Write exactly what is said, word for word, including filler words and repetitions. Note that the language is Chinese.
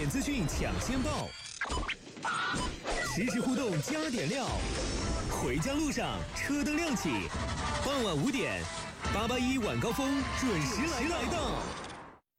点资讯抢先报，实时互动加点料。回家路上车灯亮起，傍晚五点，八八一晚高峰准时来到。